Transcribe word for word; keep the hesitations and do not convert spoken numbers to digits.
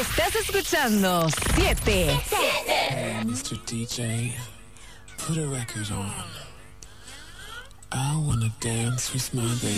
Estás escuchando siete. Hey, mister D J, put a record on. I wanna dance with my baby.